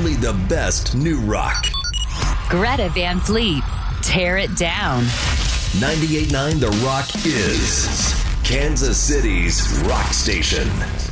only the best new rock. Greta Van Fleet, Tear It Down. 98.9 The Rock is Kansas City's rock station.